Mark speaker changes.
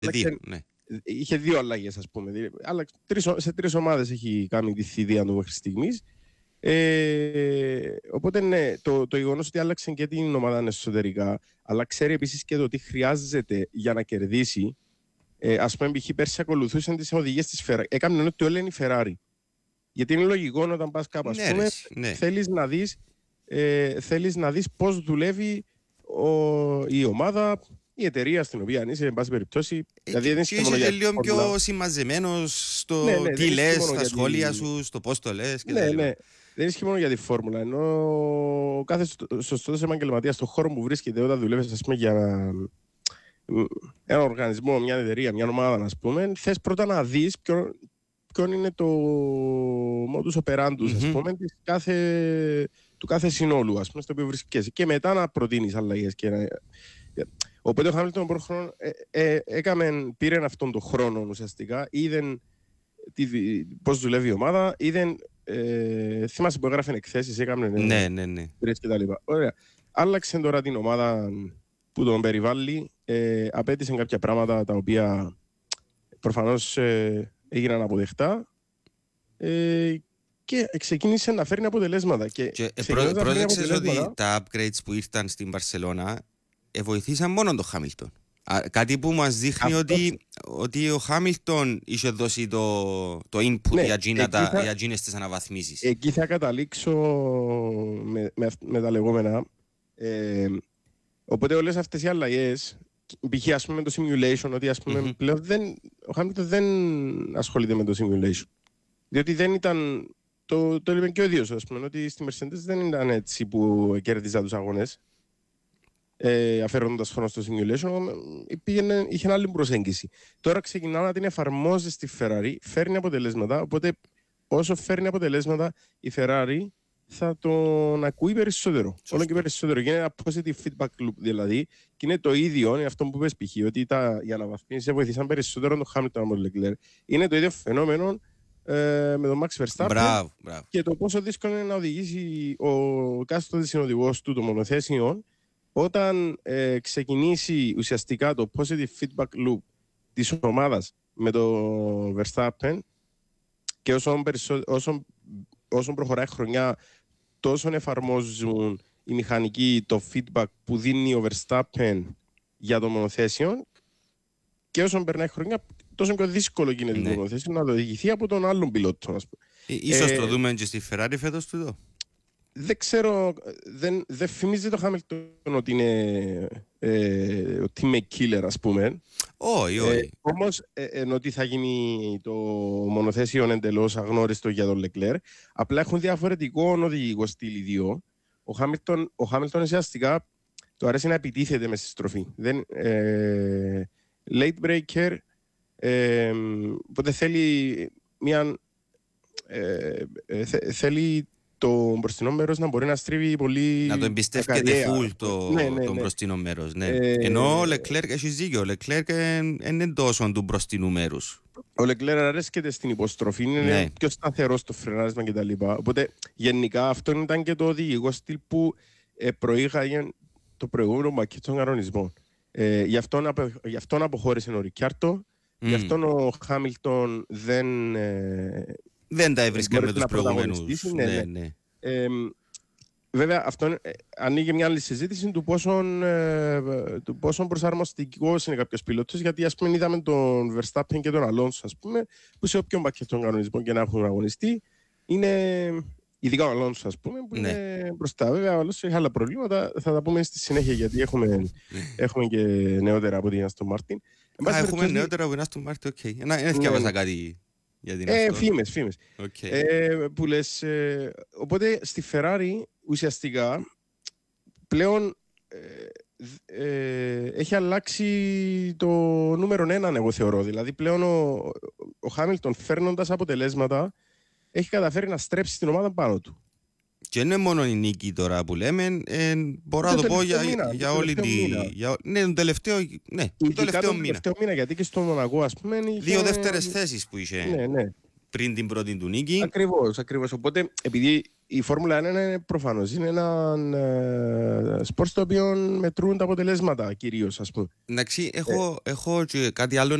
Speaker 1: Δύο, ναι.
Speaker 2: Είχε δύο αλλαγές, ας πούμε. Σε τρεις ομάδες έχει κάνει τη θητεία του μέχρι στιγμής. Οπότε ναι, το γεγονός ότι άλλαξε και την ομάδα εσωτερικά, αλλά ξέρει επίσης και το τι χρειάζεται για να κερδίσει. Ας πούμε, π.χ. πέρσι ακολουθούσαν τις οδηγίες της Ferrari. Έκαναν ότι το έλεγε η Ferrari. Γιατί είναι λογικό όταν πας κάπου, ας πούμε, θέλεις να δεις πώς δουλεύει η ομάδα, η εταιρεία στην οποία είσαι, εν πάση περιπτώσει.
Speaker 1: Δηλαδή, και είσαι λίγο πιο συμμαζεμένος στο τι λες, στα σχόλια σου, στο πώς το λες κτλ.
Speaker 2: Ναι. Δεν ισχύει μόνο για τη φόρμουλα. Ενώ κάθε σωστός επαγγελματίας στον χώρο που βρίσκεται όταν δουλεύεις, ας πούμε, για ένα οργανισμό, μια εταιρεία, μια ομάδα, ας πούμε, θες πρώτα να δεις ποιον είναι το modus operandus, ας πούμε, του κάθε συνόλου, ας πούμε, στο οποίο βρίσκεσαι. Και μετά να προτείνεις αλλαγές. Οπότε ο Χάμιλτον πήρε αυτόν τον χρόνο ουσιαστικά, είδε πώς δουλεύει η ομάδα, θυμάσαι που έγραφε εκθέσεις, έκαμε
Speaker 1: ναι.
Speaker 2: και τα λοιπά. Ωραία. Άλλαξε τώρα την ομάδα που τον περιβάλλει, απέτησε κάποια πράγματα τα οποία προφανώς έγιναν αποδεκτά και ξεκίνησε να φέρνει αποτελέσματα.
Speaker 1: Και πρόσεξες ότι τα upgrades που ήρθαν στην Μπαρσελόνα βοηθήσαν μόνο τον Χάμιλτον. Κάτι που μας δείχνει ότι ο Χάμιλτον είχε δώσει το input για εκείνες τις αναβαθμίσεις.
Speaker 2: Εκεί θα καταλήξω με τα λεγόμενα. Οπότε όλες αυτές οι αλλαγές, π.χ. ας πούμε το simulation, ότι ας πούμε πλέον ο Χάμιλτον δεν ασχολείται με το simulation. Διότι δεν ήταν, το είπε και ο ίδιος, ας πούμε, ότι στη Mercedes δεν ήταν έτσι που κέρδιζα τους αγώνες. Αφαίροντας χρόνο στο simulation, είχε άλλη προσέγγιση. Τώρα ξεκινά να την εφαρμόζει στη Ferrari, φέρνει αποτελέσματα, οπότε όσο φέρνει αποτελέσματα η Ferrari θα τον ακούει περισσότερο. Όλο και περισσότερο. Γίνεται ένα positive feedback loop δηλαδή, και είναι το ίδιο, είναι αυτό που πες π.χ. ότι οι αναβαθμίσεις βοηθήσαν περισσότερο τον Hamilton από τον Leclerc. Είναι το ίδιο φαινόμενο με τον Max Verstappen.
Speaker 1: Μπράβο.
Speaker 2: Και το πόσο δύσκολο είναι να οδηγήσει ο κάστοτε συνοδηγός του των μονοθέσιων όταν ξεκινήσει ουσιαστικά το positive feedback loop της ομάδας με το Verstappen, και όσο προχωράει χρονιά, τόσο εφαρμόζουν οι μηχανικοί το feedback που δίνει ο Verstappen για το μονοθέσιο, και όσο περνάει χρονιά, τόσο πιο δύσκολο γίνεται το μονοθέσιο να το οδηγηθεί από τον άλλον πιλότο.
Speaker 1: Ίσως το δούμε και στη Ferrari φέτος του εδώ.
Speaker 2: Δεν ξέρω, δεν φημίζει το Χάμιλτον ότι είναι team killer, ας πούμε.
Speaker 1: Όχι.
Speaker 2: Όμως, ενώ ότι θα γίνει το μονοθέσιο εντελώς αγνώριστο για τον Leclerc, απλά έχουν διαφορετικό οδηγικό στυλ οι δύο. Ο Χάμιλτον ουσιαστικά του αρέσει να επιτίθεται μες στη στροφή. Late breaker, οπότε θέλει το μπροστινό μέρος να μπορεί να στρίβει πολύ.
Speaker 1: Να το εμπιστεύεται full το μπροστινό μέρος. Ναι. Ενώ ο Leclerc, έχεις δίκιο, ο Leclerc είναι τόσο του μπροστινού μέρους.
Speaker 2: Ο Leclerc αρέσκεται στην υποστροφή, είναι πιο σταθερός στο φρενάρισμα κτλ. Οπότε γενικά αυτό ήταν και το οδηγικό στυλ που προήγαγε το προηγούμενο πακέτο των κανονισμών. Γι' αυτόν αποχώρησε ο Ρικιάρτο, γι' αυτόν ο Χάμιλτον δεν
Speaker 1: τα έβρισκε με τους προηγούμενους. Ναι.
Speaker 2: Βέβαια, αυτό ανοίγει μια άλλη συζήτηση του πόσον προσαρμοστικός είναι κάποιος πιλότος, γιατί ας πούμε είδαμε τον Verstappen και τον Alonso, ας πούμε, που σε όποιον πακέτο των κανονισμών και να έχουν αγωνιστεί, είναι ειδικά ο Alonso, ας πούμε, που είναι μπροστά. Βέβαια, ο Alonso έχει άλλα προβλήματα, θα τα πούμε στη συνέχεια, γιατί έχουμε και νεότερα από την Aston Martin.
Speaker 1: Έχουμε νεότερα από την Aston Martin, οκ. Δεν έφτιαβασα κάτι.
Speaker 2: Φήμες. Που λες, οπότε στη Ferrari ουσιαστικά πλέον έχει αλλάξει το νούμερο 1, εγώ θεωρώ. Δηλαδή πλέον ο Χάμιλτον, φέρνοντας αποτελέσματα, έχει καταφέρει να στρέψει την ομάδα πάνω του.
Speaker 1: Και είναι μόνο η νίκη τώρα που λέμε, μπορώ να το πω για όλη τη... Ναι, τον τελευταίο μήνα.
Speaker 2: Γιατί και στο Μονακό, ας πούμε...
Speaker 1: 2 δεύτερες θέσεις που είχε.
Speaker 2: Ναι.
Speaker 1: πριν την πρώτη του νίκη.
Speaker 2: Ακριβώς. Οπότε, επειδή η Φόρμουλα 1 είναι προφανώς είναι ένα σπορ στο οποίο μετρούν τα αποτελέσματα κυρίως, ας πούμε.
Speaker 1: Εντάξει, έχω και κάτι άλλο